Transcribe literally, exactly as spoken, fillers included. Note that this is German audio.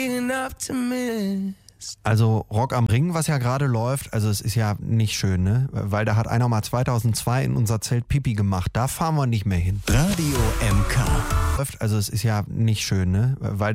Also Rock am Ring, was ja gerade läuft, also es ist ja nicht schön, ne? Weil da hat einer mal zweitausendzwei in unser Zelt Pipi gemacht. Da fahren wir nicht mehr hin. Radio M K. Also es ist ja nicht schön, ne? Weil